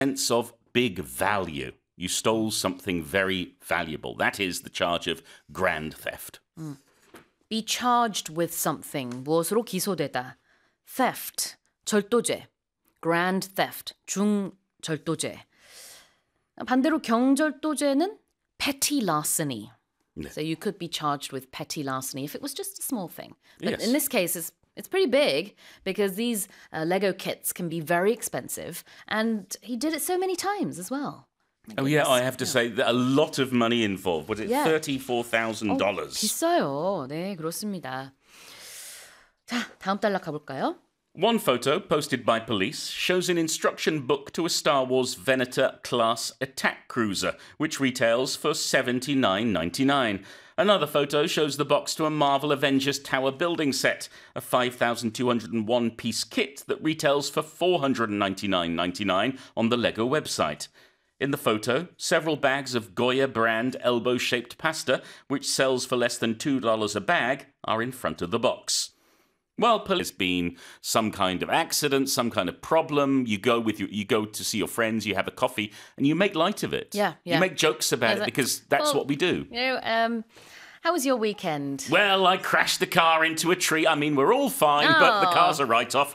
sense of big value. You stole something very valuable. That is the charge of grand theft. Be charged with something. 무엇으로 기소되다. Theft. 절도죄. Grand theft. 중절도죄. 반대로 경절도죄는 petty larceny. So you could be charged with petty larceny if it was just a small thing. But Yes. in this case, it's pretty big because these Lego kits can be very expensive. And he did it so many times as well. Oh, yeah, I have to say that a lot of money involved. Was it Yeah. $34,000? 비싸요. 네, 그렇습니다. 자, 다음 단락 가볼까요? One photo posted by police shows an instruction book to a Star Wars Venator class attack cruiser, which retails for $79.99. Another photo shows the box to a Marvel Avengers Tower building set, a 5,201-piece kit that retails for $499.99 on the LEGO website. In the photo, several bags of Goya brand elbow-shaped pasta, which sells for less than $2 a bag, are in front of the box. Well, there's been some kind of accident, some kind of problem. You go to see your friends, you have a coffee, and you make light of it. Yeah. You make jokes about it because that's what we do. How was your weekend? Well, I crashed the car into a tree. I mean, we're all fine, but the car's a write-off.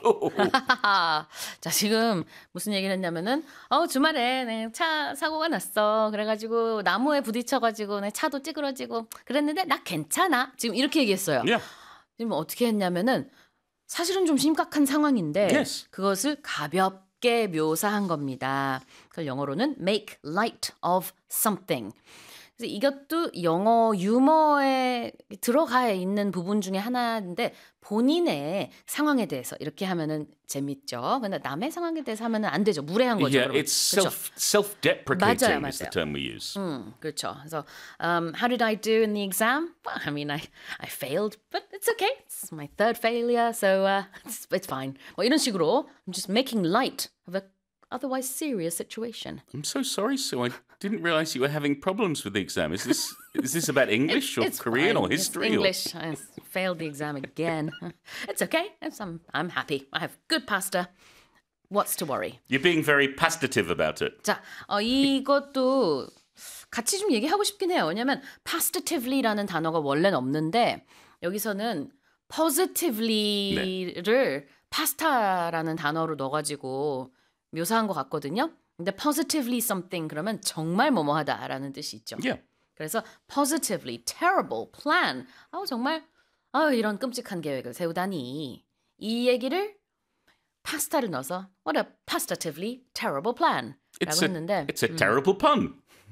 자, 지금 무슨 얘기를 했냐면은 주말에 내 차 사고가 났어. 그래가지고 나무에 부딪혀가지고 내 차도 찌그러지고 그랬는데 나 괜찮아. 지금 이렇게 얘기했어요. Yeah. 지금 어떻게 했냐면은 사실은 좀 심각한 상황인데 Yes. 그것을 가볍게 묘사한 겁니다. 그걸 영어로는 make light of something. 그래서 이것도 영어 유머에 들어가 있는 부분 중에 하나인데 본인의 상황에 대해서 이렇게 하면은 재밌죠. 근데 남의 상황에 대해서 하면은 안 되죠. 무례한 거죠. Yeah, 그러면. it's 그렇죠? self-deprecating 맞아요. is the term we use. 그렇죠. 그래서 how did I do in the exam? Well, I mean, I failed, but it's okay. It's my third failure, so it's fine. 뭐 이런 식으로 I'm just making light of a otherwise serious situation. I'm so sorry, Sue. I didn't realize you were having problems with the exam. Is this about English or It's Korean fine. or history? It's English. I failed the exam again. It's okay. I'm happy. I have good pasta. What's to worry? You're being very pastative about it. 자, 이것도 같이 좀 얘기하고 싶긴 해요. 왜냐하면 positively라는 단어가 원래는 없는데 여기서는 positively를 파스타라는 단어로 넣어가지고 묘사한 것 같거든요. 근데 positively something 그러면 정말 뭐뭐하다라는 뜻이 있죠. Yeah. 그래서 positively terrible plan. 정말 이런 끔찍한 계획을 세우다니. 이 얘기를 파스타를 넣어서 what a positively terrible plan 라고 했는데 It's a terrible pun.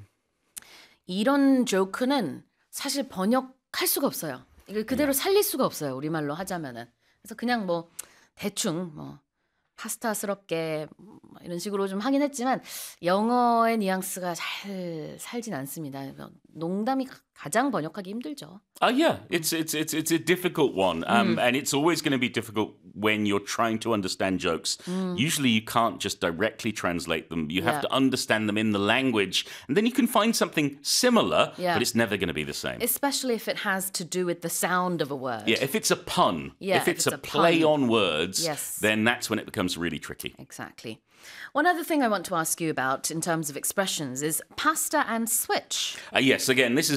이런 조크는 사실 번역할 수가 없어요. 이걸 그대로 살릴 수가 없어요. 우리말로 하자면은. 그래서 그냥 뭐 대충 뭐 파스타스럽게 이런 식으로 좀 하긴 했지만 영어의 뉘앙스가 잘 살진 않습니다. 농담이 가장 번역하기 힘들죠. Yeah, it's a difficult one, and it's always going to be difficult when you're trying to understand jokes. Usually, you can't just directly translate them. You have to understand them in the language, and then you can find something similar, but it's never going to be the same. Especially if it has to do with the sound of a word. Yeah, if it's a pun, if it's a play on words, then that's when it becomes really tricky. Exactly. One other thing I want to ask you about in terms of expressions is pasta and switch. Yes, again, this is